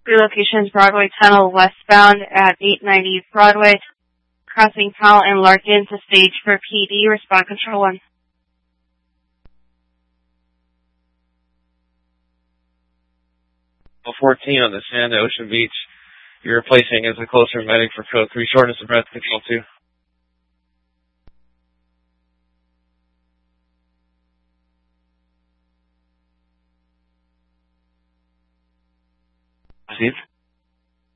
Relocation is Broadway Tunnel westbound at 890 Broadway, crossing Powell and Larkin to stage for PD. Respond Control 1. 14 on the Sand Ocean Beach. You're replacing as a closer medic for code 3, shortness of breath, Control 2. Received.